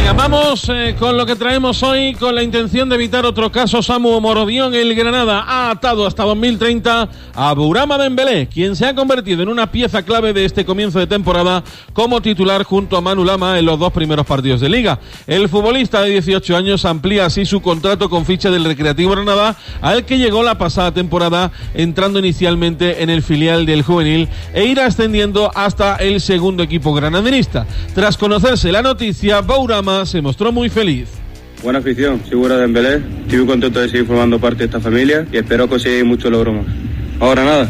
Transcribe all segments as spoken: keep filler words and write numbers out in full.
Venga, vamos eh, con lo que traemos hoy, con la intención de evitar otro caso. Samu Morodion, el Granada, ha atado hasta dos mil treinta a Bourama Dembélé, quien se ha convertido en una pieza clave de este comienzo de temporada como titular junto a Manu Lama en los dos primeros partidos de Liga. El futbolista de dieciocho años amplía así su contrato con ficha del Recreativo Granada, al que llegó la pasada temporada, entrando inicialmente en el filial del juvenil e irá ascendiendo hasta el segundo equipo granadinista. Tras conocerse la noticia, Bourama se mostró muy feliz. Buena afición, segura de Dembélé. Estoy muy contento de seguir formando parte de esta familia y espero conseguir mucho logro más. Ahora nada.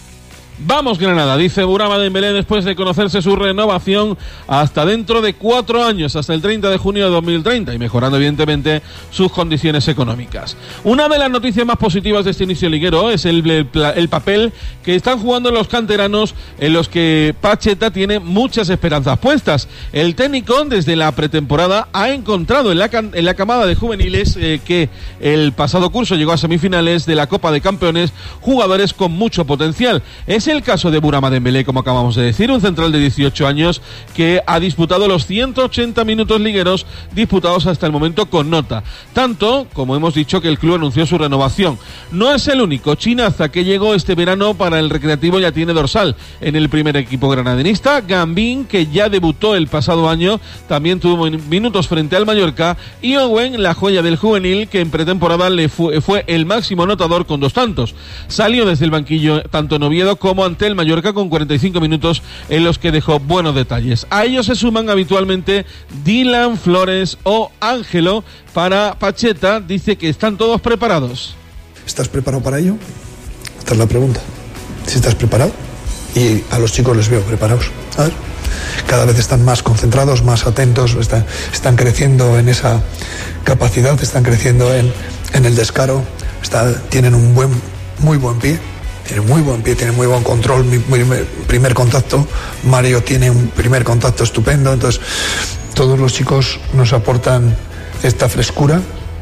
Vamos Granada, dice Bourama Dembélé después de conocerse su renovación hasta dentro de cuatro años, hasta el treinta de junio de dos mil treinta, y mejorando evidentemente sus condiciones económicas. Una de las noticias más positivas de este inicio liguero es el, el, el papel que están jugando los canteranos, en los que Pacheta tiene muchas esperanzas puestas. El técnico desde la pretemporada ha encontrado en la, en la camada de juveniles eh, que el pasado curso llegó a semifinales de la Copa de Campeones jugadores con mucho potencial. Es el caso de Bourama Dembélé, como acabamos de decir, un central de dieciocho años que ha disputado los ciento ochenta minutos ligueros disputados hasta el momento con nota. Tanto, como hemos dicho, que el club anunció su renovación. No es el único. Chinaza, que llegó este verano para el Recreativo, ya tiene dorsal en el primer equipo granadinista. Gambín, que ya debutó el pasado año, también tuvo minutos frente al Mallorca. Y Owen, la joya del juvenil, que en pretemporada le fue, fue el máximo anotador con dos tantos. Salió desde el banquillo tanto en Oviedo como ante el Mallorca con cuarenta y cinco minutos en los que dejó buenos detalles. A ellos se suman habitualmente Dylan, Flores o Ángelo. Para Pacheta dice que están todos preparados. ¿Estás preparado para ello? Esta es la pregunta. Si estás preparado, y a los chicos les veo preparados. A ver, cada vez están más concentrados, más atentos, están, están creciendo en esa capacidad, están creciendo en, en el descaro, está, tienen un buen, muy buen pie. Tiene muy buen pie, tiene muy buen control, muy, muy, primer contacto. Mario tiene un primer contacto estupendo. Entonces, todos los chicos nos aportan esta frescura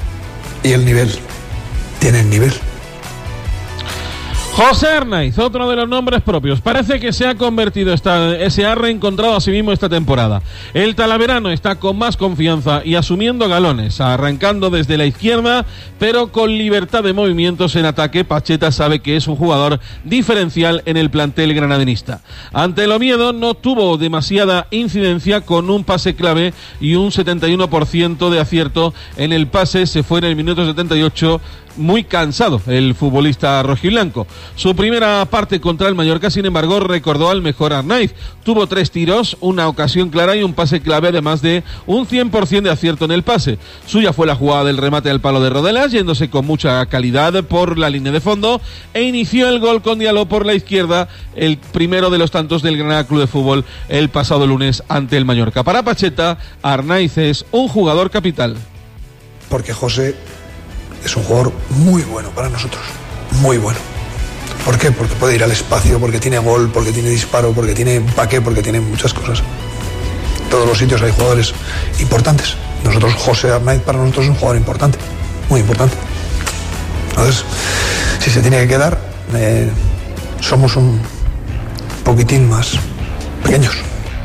y el nivel. Tienen nivel. José Arnaiz, otro de los nombres propios. Parece que se ha convertido, esta, se ha reencontrado a sí mismo esta temporada. El talaverano está con más confianza y asumiendo galones, arrancando desde la izquierda, pero con libertad de movimientos en ataque. Pacheta sabe que es un jugador diferencial en el plantel granadinista. Ante el Oviedo no tuvo demasiada incidencia, con un pase clave y un setenta y uno por ciento de acierto en el pase. Se fue en el minuto setenta y ocho, muy cansado el futbolista rojiblanco. Su primera parte contra el Mallorca, sin embargo, recordó al mejor Arnaiz. Tuvo tres tiros, una ocasión clara y un pase clave, además de un cien por ciento de acierto en el pase. Suya fue la jugada del remate al palo de Rodelas, yéndose con mucha calidad por la línea de fondo, e inició el gol con Diallo por la izquierda, el primero de los tantos del Granada Club de Fútbol el pasado lunes ante el Mallorca. Para Pacheta, Arnaiz es un jugador capital. Porque José es un jugador muy bueno para nosotros, muy bueno. ¿Por qué? Porque puede ir al espacio, porque tiene gol, porque tiene disparo, porque tiene empaque, porque tiene muchas cosas. En todos los sitios hay jugadores importantes. Nosotros, José Arnaiz para nosotros es un jugador importante, muy importante. Entonces, si se tiene que quedar, eh, somos un poquitín más pequeños.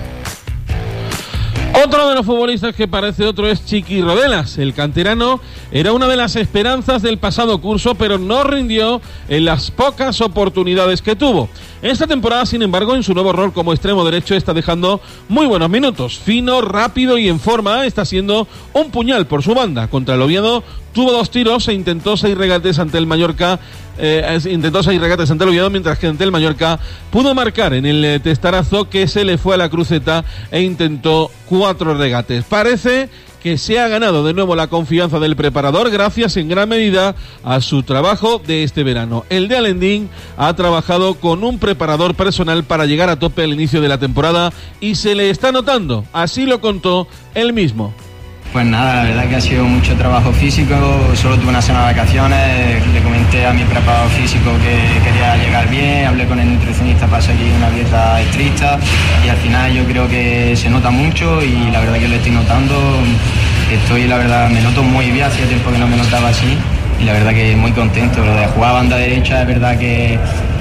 Otro de los futbolistas que parece otro es Chiqui Rodelas. El canterano era una de las esperanzas del pasado curso, pero no rindió en las pocas oportunidades que tuvo. Esta temporada, sin embargo, en su nuevo rol como extremo derecho está dejando muy buenos minutos. Fino, rápido y en forma, está siendo un puñal por su banda. Contra el Oviedo tuvo dos tiros e intentó seis regates ante el Mallorca. Eh, intentó seis regates ante el Oviedo, mientras que ante el Mallorca pudo marcar en el eh, testarazo que se le fue a la cruceta e intentó cuatro regates. Parece que se ha ganado de nuevo la confianza del preparador gracias en gran medida a su trabajo de este verano. El de Alendín ha trabajado con un preparador personal para llegar a tope al inicio de la temporada y se le está notando, así lo contó él mismo. Pues nada, la verdad que ha sido mucho trabajo físico, solo tuve una semana de vacaciones, le comenté a mi preparador físico que quería llegar bien, hablé con el nutricionista para seguir una dieta estricta y al final yo creo que se nota mucho y la verdad que lo estoy notando, estoy la verdad, me noto muy bien, hacía tiempo que no me notaba así y la verdad que muy contento, lo de jugar a banda derecha es verdad que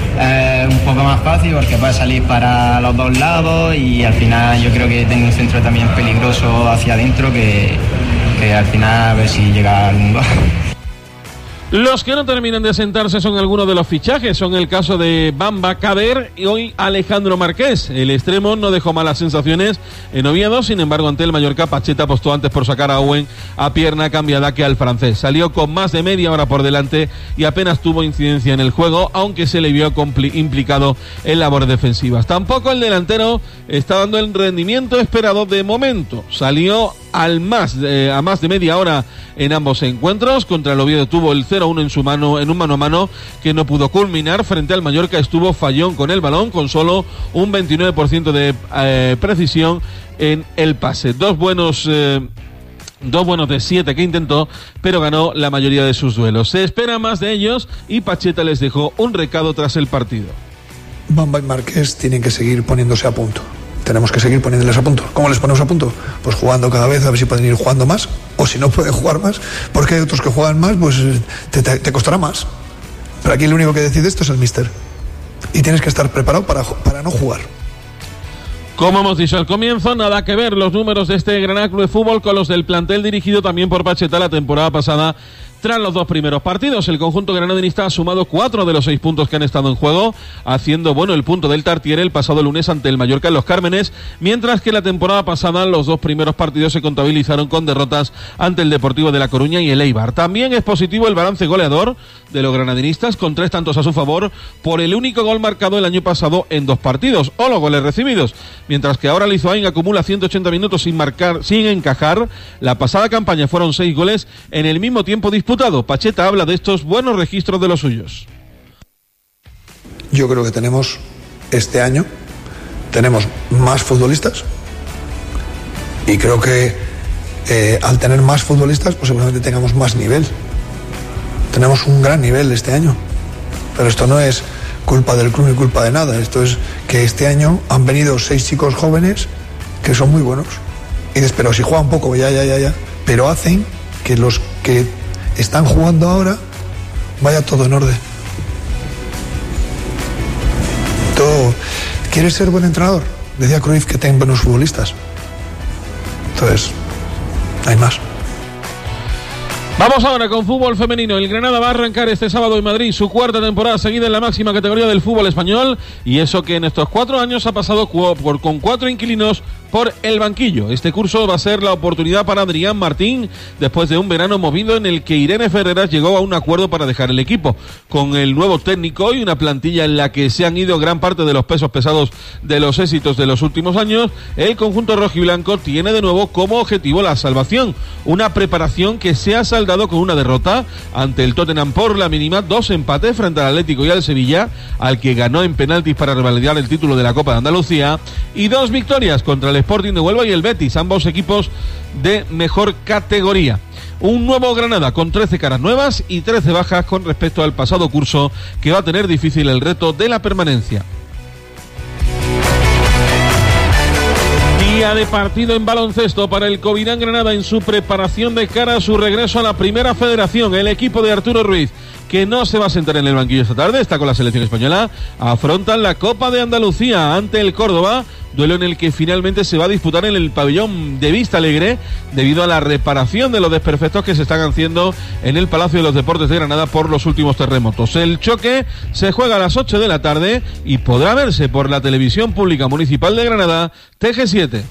eh, un poco más fácil porque puede salir para los dos lados y al final yo creo que tengo un centro también peligroso hacia adentro que, que al final a ver si llega algún gol. Los que no terminan de sentarse son algunos de los fichajes. Son el caso de Bamba Kader y hoy Alejandro Marqués. El extremo no dejó malas sensaciones en Oviedo. Sin embargo, ante el Mallorca, Pacheta apostó antes por sacar a Owen a pierna cambiada que al francés. Salió con más de media hora por delante y apenas tuvo incidencia en el juego, aunque se le vio compli- implicado en labores defensivas. Tampoco el delantero está dando el rendimiento esperado de momento. Salió al más eh, a más de media hora en ambos encuentros. Contra el Oviedo tuvo el cero uno en su mano, en un mano a mano que no pudo culminar. Frente al Mallorca estuvo fallón con el balón, con solo un veintinueve por ciento de eh, precisión en el pase. Dos buenos eh, Dos buenos de siete que intentó, pero ganó la mayoría de sus duelos. Se espera más de ellos y Pacheta les dejó un recado tras el partido. Bamba y Marqués tienen que seguir poniéndose a punto. Tenemos que seguir poniéndoles a punto. ¿Cómo les ponemos a punto? Pues jugando cada vez, a ver si pueden ir jugando más, o si no pueden jugar más, porque hay otros que juegan más, pues te, te, te costará más. Pero aquí el único que decide esto es el míster. Y tienes que estar preparado para, para no jugar. Como hemos dicho al comienzo, nada que ver los números de este Granada Club de Fútbol con los del plantel dirigido también por Pacheta la temporada pasada. Tras los dos primeros partidos, el conjunto granadinista ha sumado cuatro de los seis puntos que han estado en juego, haciendo bueno el punto del Tartiere el pasado lunes ante el Mallorca en Los Cármenes, mientras que la temporada pasada los dos primeros partidos se contabilizaron con derrotas ante el Deportivo de La Coruña y el Eibar. También es positivo el balance goleador de los granadinistas, con tres tantos a su favor, por el único gol marcado el año pasado en dos partidos, o los goles recibidos, mientras que ahora Lizoain acumula ciento ochenta minutos sin marcar, sin encajar. La pasada campaña fueron seis goles en el mismo tiempo disputado. Pacheta habla de estos buenos registros de los suyos. Yo creo que tenemos este año tenemos más futbolistas y creo que eh, al tener más futbolistas pues seguramente tengamos más nivel. Tenemos un gran nivel este año, pero esto no es culpa del club ni culpa de nada. Esto es que este año han venido seis chicos jóvenes que son muy buenos y pero si juegan poco ya ya ya ya pero hacen que los que están jugando ahora vaya todo en orden. Todo. ¿Quieres ser buen entrenador? Decía Cruyff que ten buenos futbolistas. Entonces, hay más. Vamos ahora con fútbol femenino. El Granada va a arrancar este sábado en Madrid su cuarta temporada seguida en la máxima categoría del fútbol español, y eso que en estos cuatro años ha pasado cu- por, con cuatro inquilinos por el banquillo. Este curso va a ser la oportunidad para Adrián Martín después de un verano movido en el que Irene Ferreras llegó a un acuerdo para dejar el equipo. Con el nuevo técnico y una plantilla en la que se han ido gran parte de los pesos pesados de los éxitos de los últimos años, el conjunto rojiblanco tiene de nuevo como objetivo la salvación. Una preparación que se ha saldado con una derrota ante el Tottenham por la mínima, dos empates frente al Atlético y al Sevilla, al que ganó en penaltis para revalidar el título de la Copa de Andalucía, y dos victorias contra el Sporting de Huelva y el Betis, ambos equipos de mejor categoría. Un nuevo Granada con trece caras nuevas y trece bajas con respecto al pasado curso, que va a tener difícil el reto de la permanencia. Día de partido en baloncesto para el Covirán Granada en su preparación de cara a su regreso a la Primera Federación. El equipo de Arturo Ruiz, que no se va a sentar en el banquillo esta tarde, está con la selección española, afrontan la Copa de Andalucía ante el Córdoba, duelo en el que finalmente se va a disputar en el pabellón de Vista Alegre debido a la reparación de los desperfectos que se están haciendo en el Palacio de los Deportes de Granada por los últimos terremotos. El choque se juega a las ocho de la tarde y podrá verse por la televisión pública municipal de Granada, T G siete.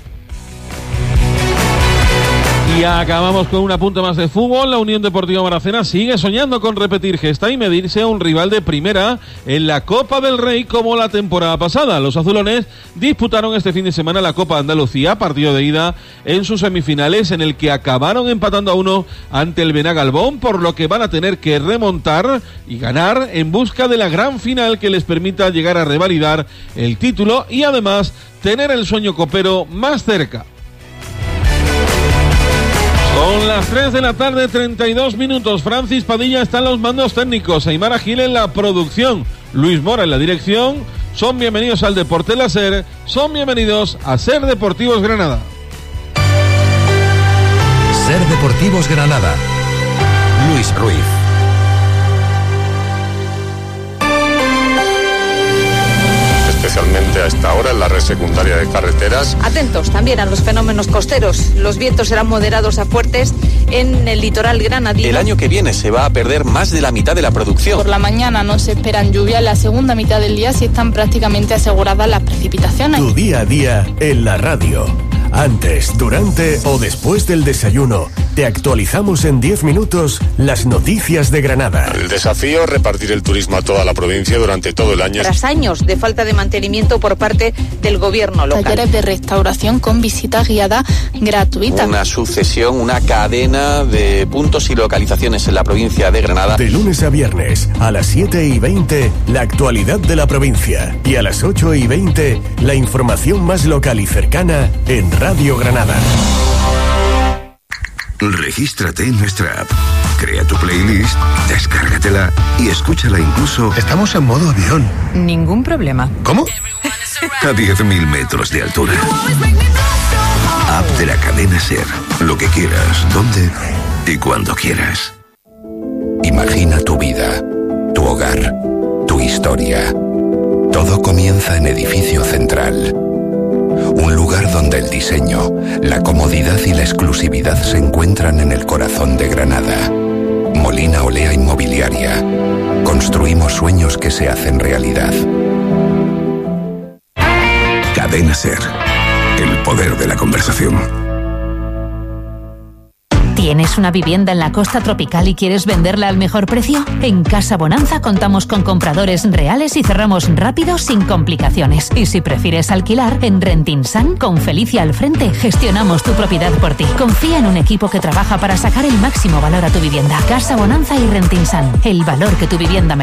Y acabamos con un apunte más de fútbol. La Unión Deportiva Maracena sigue soñando con repetir gesta y medirse a un rival de primera en la Copa del Rey como la temporada pasada. Los azulones disputaron este fin de semana la Copa de Andalucía, partido de ida en sus semifinales, en el que acabaron empatando a uno ante el Benagalbón, por lo que van a tener que remontar y ganar en busca de la gran final que les permita llegar a revalidar el título y además tener el sueño copero más cerca. Son las tres de la tarde, treinta y dos minutos. Francis Padilla está en los mandos técnicos, Aymara Gil en la producción, Luis Mora en la dirección. Son bienvenidos al Deporte La SER, son bienvenidos a SER Deportivos Granada. SER Deportivos Granada, Luis Ruiz. especialmente a esta hora en la red secundaria de carreteras. Atentos también a los fenómenos costeros. Los vientos serán moderados a fuertes en el litoral granadino. El año que viene se va a perder más de la mitad de la producción. Por la mañana no se esperan lluvias, la segunda mitad del día sí están prácticamente aseguradas las precipitaciones. Tu día a día en la radio. Antes, durante o después del desayuno, te actualizamos en diez minutos las noticias de Granada. El desafío es repartir el turismo a toda la provincia durante todo el año. Tras años de falta de mantenimiento por parte del gobierno local. Talleres de restauración con visita guiada gratuita. Una sucesión, una cadena de puntos y localizaciones en la provincia de Granada. De lunes a viernes, a las siete y veinte, la actualidad de la provincia. Y a las ocho y veinte, la información más local y cercana en Radio Granada. Regístrate en nuestra app, crea tu playlist, descárgatela y escúchala incluso... Estamos en modo avión. Ningún problema. ¿Cómo? A diez mil metros de altura. App de la cadena SER. Lo que quieras, dónde y cuando quieras. Imagina tu vida, tu hogar, tu historia. Todo comienza en Edificio Central. Un lugar donde el diseño, la comodidad y la exclusividad se encuentran en el corazón de Granada. Molina Olea Inmobiliaria. Construimos sueños que se hacen realidad. Cadena SER. El poder de la conversación. ¿Tienes una vivienda en la costa tropical y quieres venderla al mejor precio? En Casa Bonanza contamos con compradores reales y cerramos rápido sin complicaciones. Y si prefieres alquilar, en Rentinsan, con Felicia al frente, gestionamos tu propiedad por ti. Confía en un equipo que trabaja para sacar el máximo valor a tu vivienda. Casa Bonanza y Rentinsan, el valor que tu vivienda merece.